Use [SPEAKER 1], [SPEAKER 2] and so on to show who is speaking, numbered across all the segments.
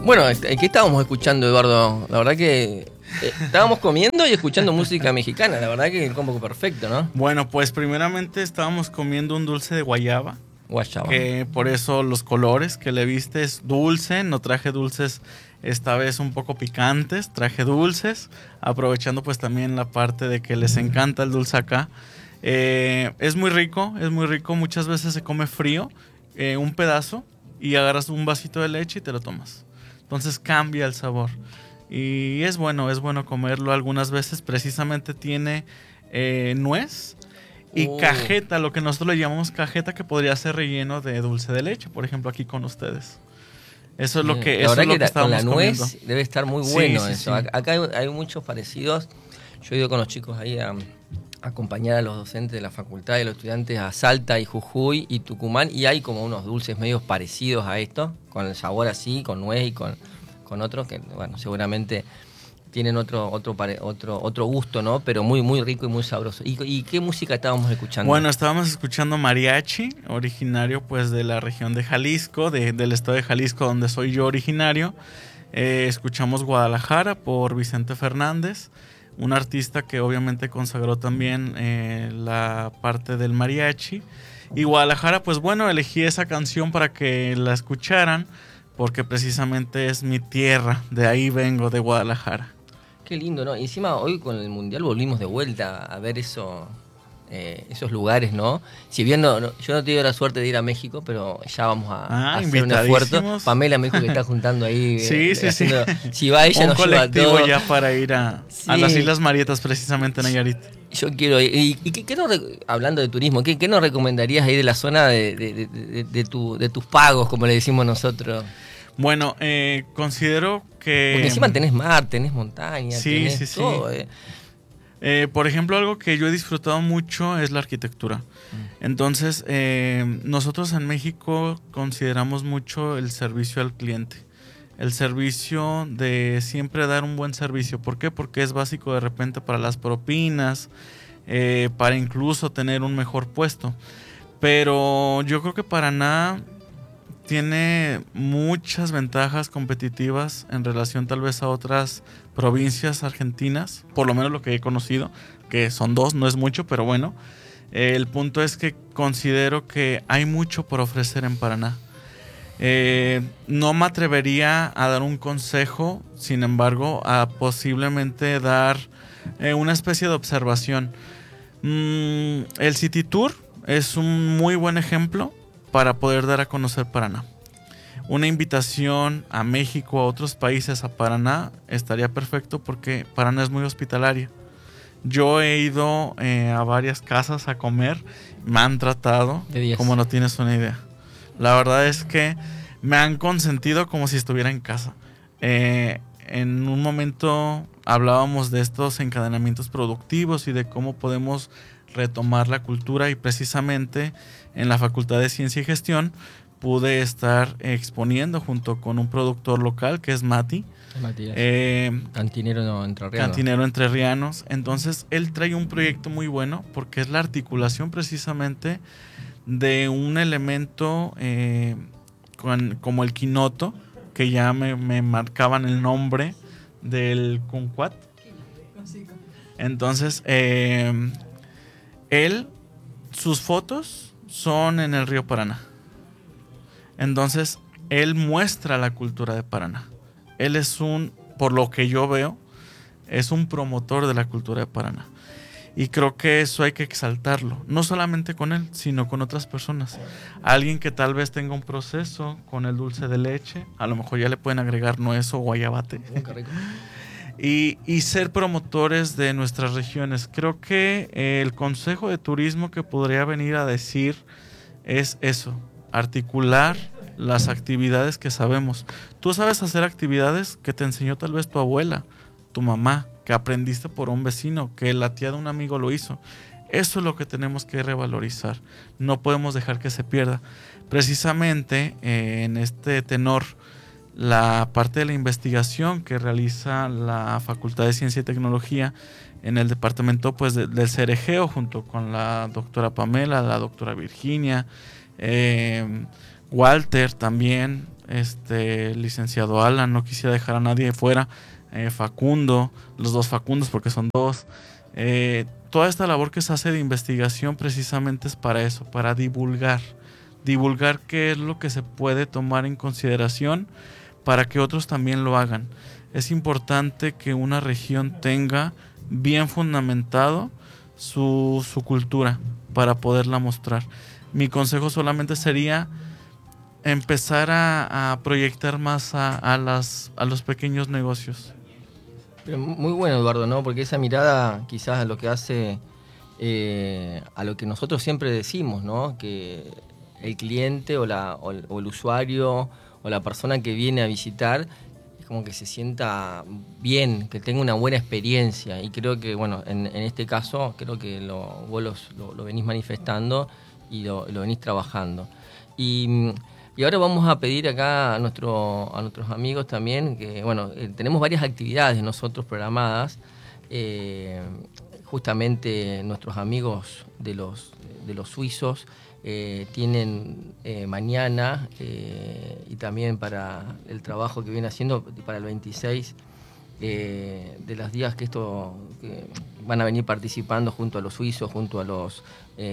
[SPEAKER 1] Bueno, ¿qué estábamos escuchando, Eduardo? La verdad que estábamos comiendo y escuchando música mexicana. La verdad que el combo perfecto, ¿no?
[SPEAKER 2] Bueno, pues primeramente estábamos comiendo un dulce de guayaba.
[SPEAKER 1] Guayaba.
[SPEAKER 2] Que por eso los colores que le viste es dulce. No traje dulces esta vez un poco picantes, traje dulces. Aprovechando pues también la parte de que les encanta el dulce acá. Es muy rico, es muy rico. Muchas veces se come frío, un pedazo, y agarras un vasito de leche y te lo tomas. Entonces cambia el sabor. Y es bueno comerlo algunas veces. Precisamente tiene nuez y cajeta, lo que nosotros le llamamos cajeta, que podría ser relleno de dulce de leche, por ejemplo, aquí con ustedes. Eso es lo que, eso es lo que estábamos
[SPEAKER 1] con la nuez
[SPEAKER 2] comiendo.
[SPEAKER 1] debe estar muy bueno
[SPEAKER 2] sí,
[SPEAKER 1] eso.
[SPEAKER 2] sí.
[SPEAKER 1] Acá hay muchos parecidos. Yo he ido con los chicos ahí a acompañar a los docentes de la facultad y a los estudiantes a Salta y Jujuy y Tucumán, y hay como unos dulces medios parecidos a esto, con el sabor así, con nuez y con otros que, bueno, seguramente tienen otro gusto, ¿no? Pero muy, muy rico y muy sabroso. ¿Y qué música estábamos escuchando?
[SPEAKER 2] Bueno, estábamos escuchando mariachi, originario pues de la región de Jalisco, del estado de Jalisco, donde soy yo originario. Escuchamos Guadalajara por Vicente Fernández, un artista que obviamente consagró también la parte del mariachi. Y Guadalajara, pues bueno, elegí esa canción para que la escucharan, porque precisamente es mi tierra, de ahí vengo, de Guadalajara.
[SPEAKER 1] Qué lindo, ¿no? Y encima hoy con el Mundial volvimos de vuelta a ver esos lugares, ¿no? Si bien yo no he tenido la suerte de ir a México, pero ya vamos a hacer un esfuerzo. Pamela me dijo que está juntando ahí.
[SPEAKER 2] Sí.
[SPEAKER 1] Si va ella,
[SPEAKER 2] un
[SPEAKER 1] nos lleva todo.
[SPEAKER 2] colectivo ya para ir a las Islas Marietas, precisamente en Nayarit.
[SPEAKER 1] Yo quiero ir. ¿Y qué hablando de turismo, qué nos recomendarías ahí de la zona de tus pagos, como le decimos nosotros?
[SPEAKER 2] Bueno, considero que...
[SPEAKER 1] Porque encima tenés mar, tenés montaña, tenés todo.
[SPEAKER 2] Por ejemplo, algo que yo he disfrutado mucho es la arquitectura. Entonces, nosotros en México consideramos mucho el servicio al cliente. El servicio de siempre dar un buen servicio. ¿Por qué? Porque es básico de repente para las propinas, para incluso tener un mejor puesto. Pero yo creo que Paraná tiene muchas ventajas competitivas en relación tal vez a otras provincias argentinas, por lo menos lo que he conocido, que son 2, no es mucho, pero bueno. El punto es que considero que hay mucho por ofrecer en Paraná. No me atrevería a dar un consejo, sin embargo, a posiblemente dar una especie de observación. El City Tour es un muy buen ejemplo para poder dar a conocer Paraná. Una invitación a México, a otros países, a Paraná, estaría perfecto porque Paraná es muy hospitalaria. Yo he ido a varias casas a comer, me han tratado como no tienes una idea. La verdad es que me han consentido como si estuviera en casa. En un momento hablábamos de estos encadenamientos productivos y de cómo podemos retomar la cultura, y precisamente en la Facultad de Ciencia y Gestión pude estar exponiendo junto con un productor local que es Mati.
[SPEAKER 1] Cantinero
[SPEAKER 2] entrerrianos. Entonces él trae un proyecto muy bueno porque es la articulación precisamente de un elemento como el quinoto, que ya me marcaban el nombre del kumquat. Entonces sus fotos son en el río Paraná. Entonces, él muestra la cultura de Paraná. Él es por lo que yo veo, es un promotor de la cultura de Paraná. Y creo que eso hay que exaltarlo. No solamente con él, sino con otras personas. Alguien que tal vez tenga un proceso con el dulce de leche, a lo mejor ya le pueden agregar nuez o guayabate.
[SPEAKER 1] Qué rico.
[SPEAKER 2] Y ser promotores de nuestras regiones. Creo que el consejo de turismo que podría venir a decir es eso: articular las actividades que sabemos. Tú sabes hacer actividades que te enseñó tal vez tu abuela, tu mamá, que aprendiste por un vecino, que la tía de un amigo lo hizo. Eso es lo que tenemos que revalorizar. No podemos dejar que se pierda. Precisamente en este tenor, la parte de la investigación que realiza la Facultad de Ciencia y Tecnología en el departamento pues del Ceregeo, junto con la doctora Pamela, la doctora Virginia, Walter también, licenciado Alan, no quisiera dejar a nadie fuera, Facundo, los dos Facundos porque son dos. Toda esta labor que se hace de investigación precisamente es para eso, para divulgar qué es lo que se puede tomar en consideración para que otros también lo hagan. Es importante que una región tenga bien fundamentado su cultura para poderla mostrar. Mi consejo solamente sería empezar a proyectar más a los pequeños negocios.
[SPEAKER 1] Pero muy bueno, Eduardo, ¿no? Porque esa mirada quizás a lo que hace, a lo que nosotros siempre decimos, ¿no? Que el cliente o el usuario o la persona que viene a visitar es como que se sienta bien, que tenga una buena experiencia. Y creo que, bueno, en este caso, creo que vos lo venís manifestando y lo venís trabajando. Y ahora vamos a pedir acá a nuestros amigos también, que bueno, tenemos varias actividades nosotros programadas. Justamente nuestros amigos de los suizos tienen mañana y también para el trabajo que viene haciendo para el 26 de los días que van a venir participando junto a los suizos, junto a los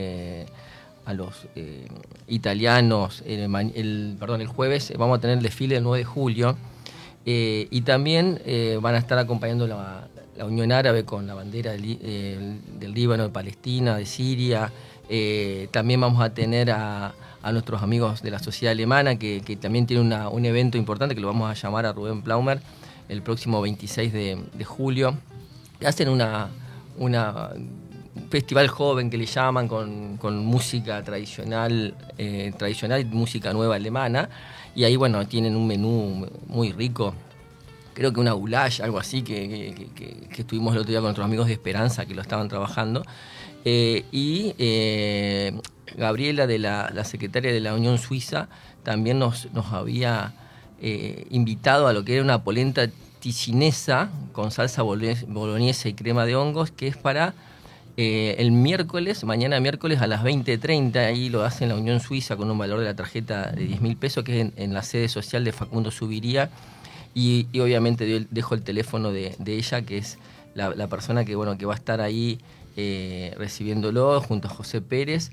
[SPEAKER 1] italianos. El jueves vamos a tener el desfile del 9 de julio y también van a estar acompañando la Unión Árabe con la bandera del Líbano, de Palestina, de Siria. También vamos a tener a nuestros amigos de la Sociedad Alemana que también tienen un evento importante que lo vamos a llamar a Rubén Plaumer el próximo 26 de julio. Hacen un festival joven que le llaman con música tradicional y música nueva alemana, y ahí bueno tienen un menú muy rico, creo que una goulash, algo así que estuvimos el otro día con nuestros amigos de Esperanza que lo estaban trabajando, y Gabriela de la secretaria de la Unión Suiza también nos había invitado a lo que era una polenta ticinesa con salsa boloñesa y crema de hongos, que es para el miércoles, mañana miércoles a las 20:30, ahí lo hace en la Unión Suiza con un valor de la tarjeta de 10.000 pesos, que es en la sede social de Facundo Subiría, y obviamente dejo el teléfono de ella, que es la persona que va a estar ahí recibiéndolo junto a José Pérez,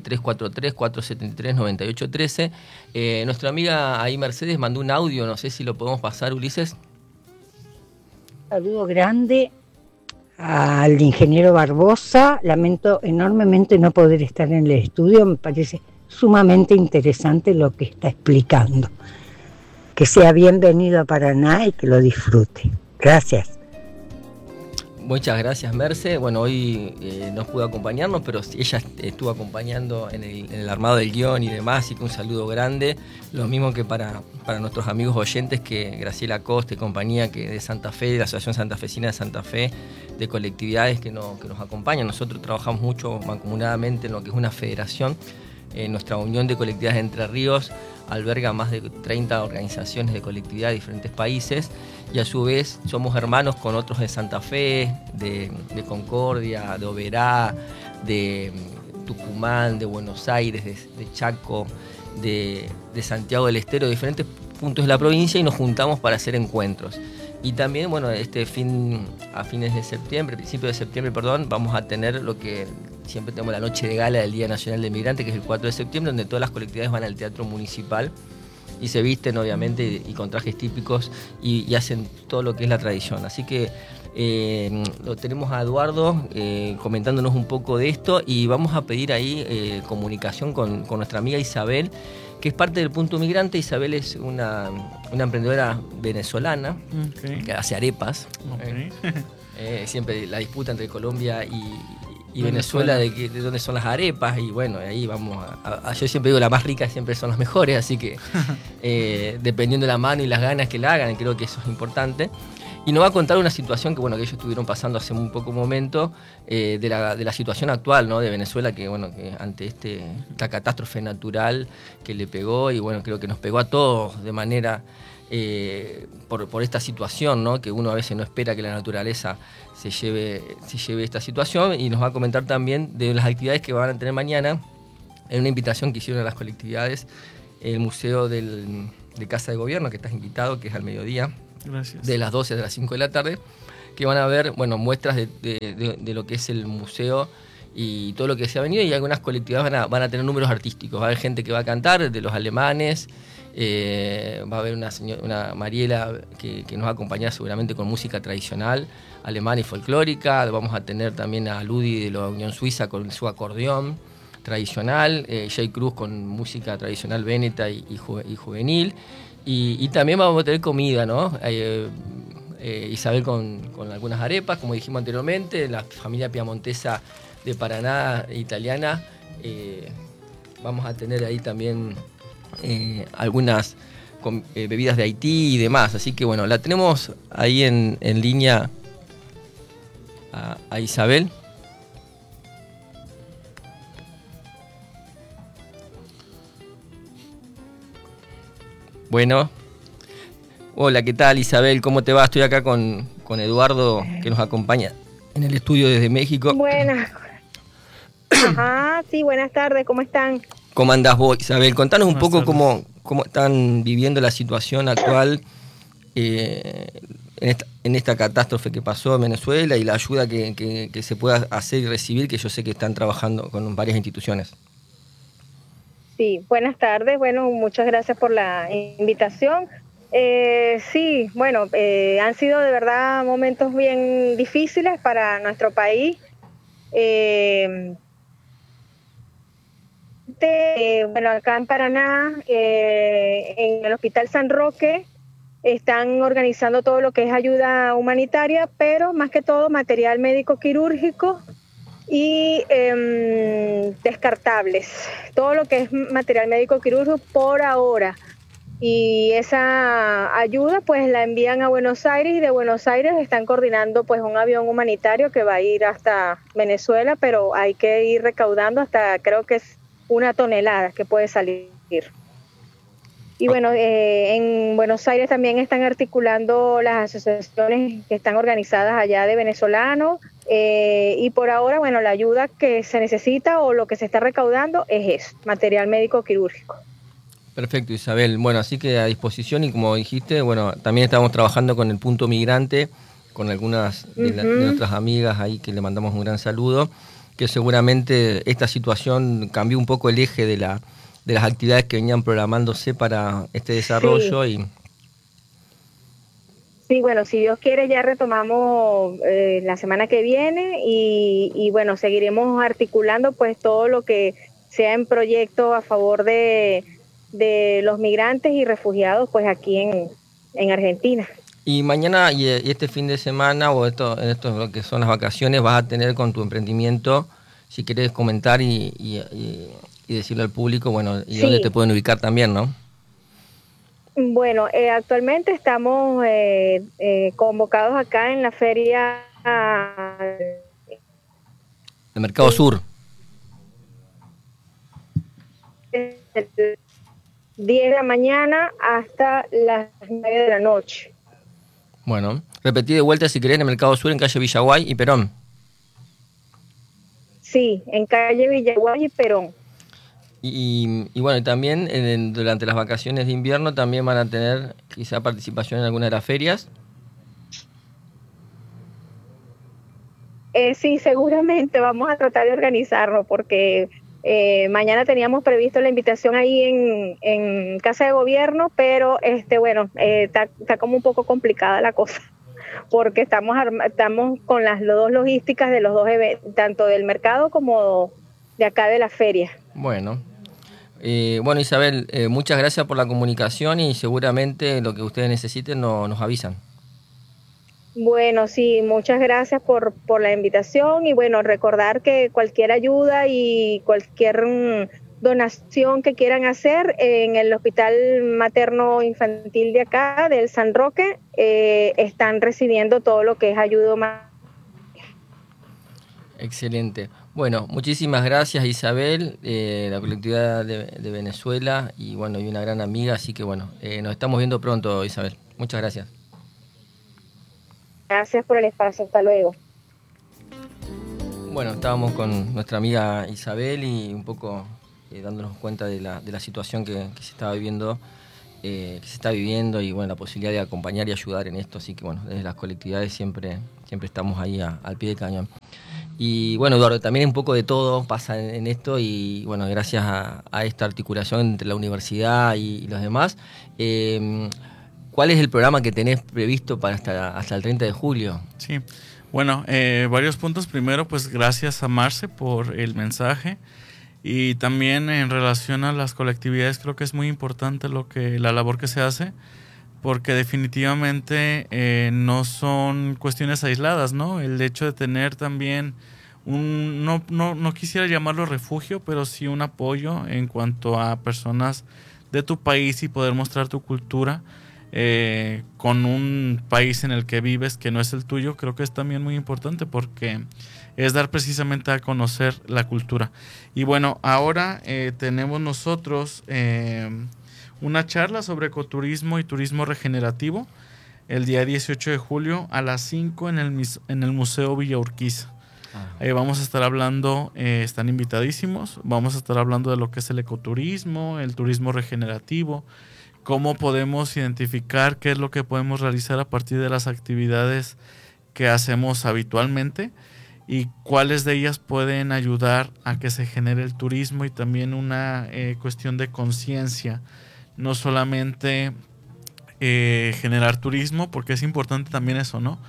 [SPEAKER 1] 343-473-9813. Nuestra amiga ahí Mercedes mandó un audio, no sé si lo podemos pasar, Ulises.
[SPEAKER 3] Un saludo grande al ingeniero Barbosa. Lamento enormemente no poder estar en el estudio, me parece sumamente interesante lo que está explicando. Que sea bienvenido a Paraná y que lo disfrute. Gracias.
[SPEAKER 1] Muchas gracias, Merce. Bueno, hoy no pudo acompañarnos, pero ella estuvo acompañando en el armado del guión y demás, así que un saludo grande. Lo mismo que para nuestros amigos oyentes, que Graciela Costa y compañía, que de Santa Fe, de la Asociación Santafesina de Santa Fe, de colectividades que nos acompañan. Nosotros trabajamos mucho mancomunadamente en lo que es una federación. Nuestra unión de colectividades de Entre Ríos alberga más de 30 organizaciones de colectividad de diferentes países, y a su vez somos hermanos con otros de Santa Fe, de Concordia, de Oberá, de Tucumán, de Buenos Aires, de Chaco, de Santiago del Estero, de diferentes puntos de la provincia, y nos juntamos para hacer encuentros. Y también, bueno, a fines de septiembre, principios de septiembre, vamos a tener lo que siempre tenemos, la noche de gala del Día Nacional del Migrante, que es el 4 de septiembre, donde todas las colectividades van al Teatro Municipal y se visten, obviamente, y con trajes típicos y hacen todo lo que es la tradición. Así que lo tenemos a Eduardo comentándonos un poco de esto, y vamos a pedir ahí comunicación con nuestra amiga Isabel, que es parte del Punto Migrante. Isabel es una emprendedora venezolana, okay, que hace arepas. Okay. Siempre la disputa entre Colombia y Venezuela de dónde son las arepas, y bueno, ahí vamos yo siempre digo, las más ricas siempre son las mejores, así que dependiendo de la mano y las ganas que la hagan, creo que eso es importante. Y nos va a contar una situación que ellos estuvieron pasando hace muy poco momento, de la situación actual, ¿no?, de Venezuela, que ante esta catástrofe natural que le pegó, y creo que nos pegó a todos de manera por esta situación, ¿no?, que uno a veces no espera que la naturaleza se lleve esta situación. Y nos va a comentar también de las actividades que van a tener mañana, en una invitación que hicieron a las colectividades, el Museo del Casa de Gobierno, que estás invitado, que es al mediodía,
[SPEAKER 2] Gracias.
[SPEAKER 1] de las 12 a las 5 de la tarde, que van a ver, bueno, muestras de lo que es el museo y todo lo que se ha venido, y algunas colectividades van a tener números artísticos. Va a haber gente que va a cantar, de los alemanes, va a haber una Mariela que nos va a acompañar seguramente con música tradicional alemana y folclórica. Vamos a tener también a Ludi de la Unión Suiza con su acordeón tradicional, Jay Cruz con música tradicional véneta y juvenil, y también vamos a tener comida, ¿no? Isabel con algunas arepas, como dijimos anteriormente, la familia piamontesa de Paraná italiana, vamos a tener ahí también algunas bebidas de Haití y demás, así que bueno, la tenemos ahí en línea a Isabel. Bueno, hola, ¿qué tal Isabel? ¿Cómo te va? Estoy acá con Eduardo, que nos acompaña en el estudio desde México.
[SPEAKER 4] Buenas. Ajá, sí, buenas tardes, ¿cómo están?
[SPEAKER 1] ¿Cómo andás vos, Isabel? Contanos un poco cómo están viviendo la situación actual en esta catástrofe que pasó en Venezuela y la ayuda que se pueda hacer y recibir, que yo sé que están trabajando con varias instituciones.
[SPEAKER 4] Sí, buenas tardes. Bueno, muchas gracias por la invitación. Sí, bueno, han sido de verdad momentos bien difíciles para nuestro país. Bueno, acá en Paraná, en el Hospital San Roque, están organizando todo lo que es ayuda humanitaria, pero más que todo material médico quirúrgico y descartables, todo lo que es material médico quirúrgico por ahora. Y esa ayuda pues la envían a Buenos Aires, y de Buenos Aires están coordinando pues un avión humanitario que va a ir hasta Venezuela, pero hay que ir recaudando hasta, creo que es 1 tonelada que puede salir. Y bueno, en Buenos Aires también están articulando las asociaciones que están organizadas allá de venezolanos, y por ahora, bueno, la ayuda que se necesita o lo que se está recaudando es eso, material médico quirúrgico.
[SPEAKER 1] Perfecto, Isabel. Bueno, así que a disposición, y como dijiste, bueno, también estamos trabajando con el Punto Migrante, con algunas de nuestras amigas ahí que le mandamos un gran saludo, que seguramente esta situación cambió un poco el eje de las actividades que venían programándose para este desarrollo.
[SPEAKER 4] Sí. Sí, bueno, si Dios quiere ya retomamos la semana que viene y bueno, seguiremos articulando pues todo lo que sea en proyecto a favor de los migrantes y refugiados pues aquí en Argentina.
[SPEAKER 1] Y mañana y este fin de semana, o en esto lo que son las vacaciones, vas a tener con tu emprendimiento, si querés comentar y decirle al público, bueno, y sí, dónde te pueden ubicar también, ¿no?
[SPEAKER 4] Bueno, actualmente estamos convocados acá en la feria
[SPEAKER 1] del Mercado Sur.
[SPEAKER 4] 10 de la mañana hasta las 9 de la noche.
[SPEAKER 1] Bueno, repetí de vuelta si querés, en el Mercado Sur, en calle Villaguay y Perón.
[SPEAKER 4] Sí, en calle Villaguay y Perón.
[SPEAKER 1] Y bueno, también durante las vacaciones de invierno también van a tener quizá participación en alguna de las ferias.
[SPEAKER 4] Sí, seguramente vamos a tratar de organizarnos porque mañana teníamos previsto la invitación ahí en Casa de Gobierno, pero bueno, está como un poco complicada la cosa porque estamos con las dos logísticas de los dos eventos, tanto del mercado como de acá de la feria.
[SPEAKER 1] Bueno, Isabel, muchas gracias por la comunicación y seguramente lo que ustedes necesiten nos avisan.
[SPEAKER 4] Bueno, sí, muchas gracias por la invitación y bueno, recordar que cualquier ayuda y cualquier donación que quieran hacer en el Hospital Materno Infantil de acá, del San Roque, están recibiendo todo lo que es ayuda humanitaria.
[SPEAKER 1] Excelente. Bueno, muchísimas gracias Isabel, la colectividad de Venezuela y bueno, y una gran amiga, así que bueno, nos estamos viendo pronto Isabel. Muchas gracias.
[SPEAKER 4] Gracias por el espacio, hasta luego.
[SPEAKER 1] Bueno, estábamos con nuestra amiga Isabel y un poco dándonos cuenta de la situación que se estaba viviendo que se está viviendo y bueno, la posibilidad de acompañar y ayudar en esto. Así que bueno, desde las colectividades siempre estamos ahí al pie del cañón. Y bueno, Eduardo, también un poco de todo pasa en esto y bueno, gracias a esta articulación entre la universidad y los demás. ¿Cuál es el programa que tenés previsto para hasta el 30 de julio?
[SPEAKER 2] Sí, bueno, varios puntos. Primero, pues gracias a Marce por el mensaje. Y también en relación a las colectividades, creo que es muy importante la labor que se hace, porque definitivamente no son cuestiones aisladas, ¿no? El hecho de tener también no quisiera llamarlo refugio, pero sí un apoyo en cuanto a personas de tu país y poder mostrar tu cultura con un país en el que vives que no es el tuyo, creo que es también muy importante porque es dar precisamente a conocer la cultura. Y bueno, ahora tenemos nosotros una charla sobre ecoturismo y turismo regenerativo el día 18 de julio a las 5 en el Museo Villa Urquiza. Vamos a estar hablando, están invitadísimos, vamos a estar hablando de lo que es el ecoturismo, el turismo regenerativo, cómo podemos identificar qué es lo que podemos realizar a partir de las actividades que hacemos habitualmente y cuáles de ellas pueden ayudar a que se genere el turismo y también una cuestión de conciencia, no solamente generar turismo, porque es importante también eso, ¿no?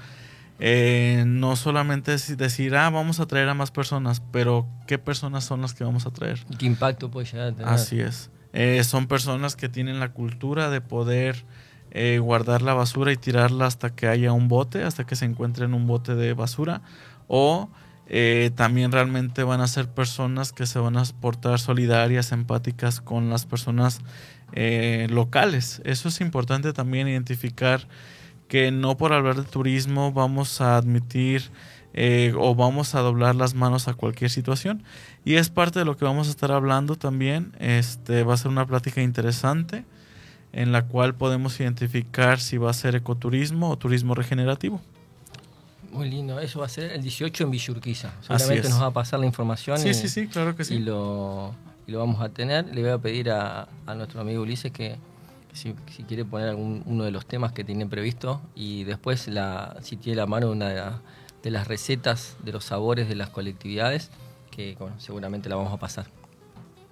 [SPEAKER 2] No solamente es decir, vamos a traer a más personas, pero ¿qué personas son las que vamos a traer?
[SPEAKER 1] ¿Qué impacto puede llegar a tener?
[SPEAKER 2] Así es. Son personas que tienen la cultura de poder guardar la basura y tirarla hasta que haya un bote, hasta que se encuentre en un bote de basura, o también realmente van a ser personas que se van a portar solidarias, empáticas con las personas locales. Eso es importante también identificar, que no por hablar de turismo vamos a admitir o vamos a doblar las manos a cualquier situación, y es parte de lo que vamos a estar hablando también. Va a ser una plática interesante en la cual podemos identificar si va a ser ecoturismo o turismo regenerativo.
[SPEAKER 1] Muy lindo, eso va a ser el 18 en Villa Urquiza. Seguramente nos va a pasar la información.
[SPEAKER 2] Sí, claro que sí.
[SPEAKER 1] Y lo vamos a tener. Le voy a pedir a nuestro amigo Ulises que si quiere poner uno de los temas que tiene previsto, y después si tiene la mano una de las recetas de los sabores de las colectividades, que bueno, seguramente la vamos a pasar.